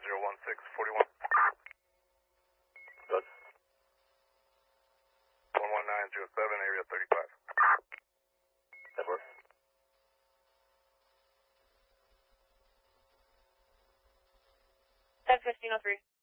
01641. Good. 11907, area 35. That works. Ten 1503.